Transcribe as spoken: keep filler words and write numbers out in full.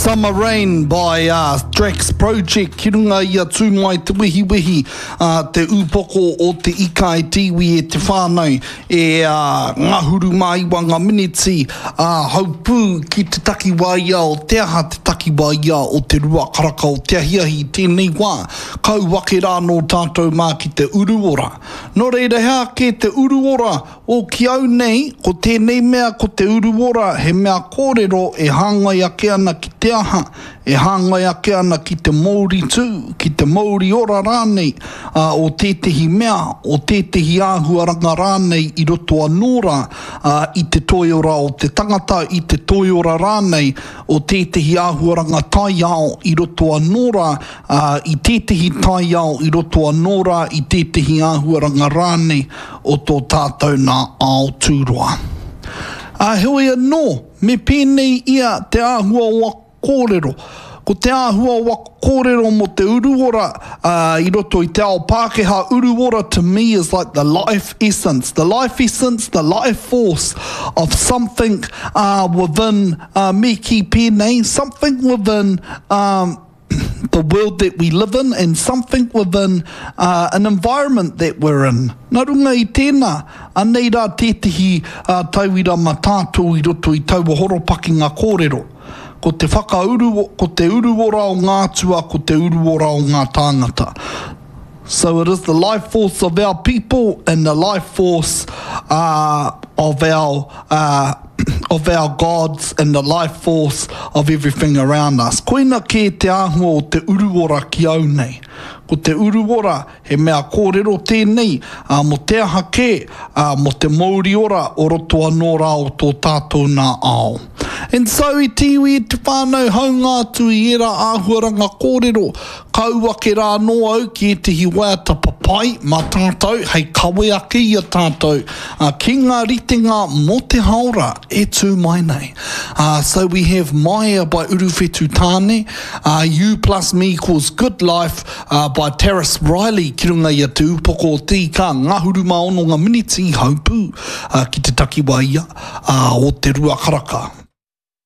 Summer Rain by uh, Drax Project. Ki runga ia tū mai te wihi wihi uh, te upoko o te ika e tiwi e te whānau e uh, ngahuru mai wa ngā miniti uh, haupū ki te takiwa ia o te aha te takiwa ia o te rua karaka o te ahiahi tēnei wā kau wake rā no tātou mā ki te uruora. Nō reira hea ke te uruora o ki au nei ko tēnei mea ko te uruora he mea kōrero e hāngai ake ana ki te aha, e hāngai ake ana ki te Māori tū, ki te Māori ora rānei, uh, o tētehi mea, o tētehi āhuaranga rānei i roto a Nora, uh, i te toiora o te tangata, i te toiora rānei, o tētehi āhuaranga tai ao i roto a Nora, uh, i tētehi tai ao i roto a Nora, i tētehi āhuaranga rānei o tō tātou nā Aotearoa. Uh, Heoi anō, me pēnei ia te āhua o kōrero. Ko te āhua o kōrero mo te uruora uh, i roto i te ao Pākehā. Uruora to me is like the life essence, the life essence, the life force of something uh, within uh, me ki pēnei, something within um, the world that we live in and something within uh, an environment that we're in. Nā runga i tēnā, anei rā tētehi uh, tauira ma tātou i roto i taua horopaki ngā kōrero. Ko te whakauru, ko te uruora o ngā tua, ko te uruora o ngā tāngata. So it is the life force of our people and the life force uh, of our uh, of our gods and the life force of everything around us. Koina ke te āhua o te uruora ki au nei. Ko te uruora he mea kōrero tēnei uh, mo te aha ke, uh, mo te Māori ora o roto anō rā o tō tātou nā ao. And so i tiwi i te whānau haungātu i era āhuaranga kōrero, kaua ke rā no au ki e te hiwaiata papai, ma tātou, hei kawe ake i a tātou, uh, ki ngā ritenga mo te haora e tū mai nei. Uh, so we have Maya by Uruwhetu Tāne, uh, You Plus Me Equals Good Life uh, by Terrace Riley, ki runga i a te upoko o te ika ngahuru maono ngā miniti haupū uh, ki te takiwa ia uh, o te rua karaka.